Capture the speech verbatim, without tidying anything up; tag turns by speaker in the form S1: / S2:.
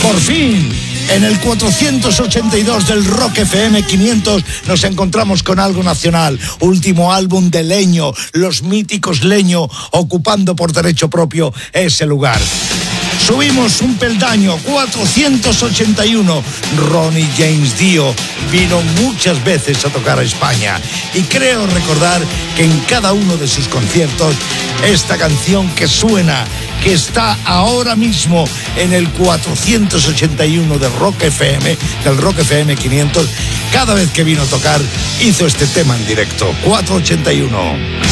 S1: Por fin, en el cuatrocientos ochenta y dos del Rock F M quinientos nos encontramos con algo nacional. Último álbum de Leño, los míticos Leño, ocupando por derecho propio ese lugar. Subimos un peldaño, cuatrocientos ochenta y uno. Ronnie James Dio vino muchas veces a tocar a España y creo recordar que en cada uno de sus conciertos esta canción que suena, que está ahora mismo en el cuatrocientos ochenta y uno de Rock F M, del Rock F M quinientos, cada vez que vino a tocar hizo este tema en directo, cuatrocientos ochenta y uno.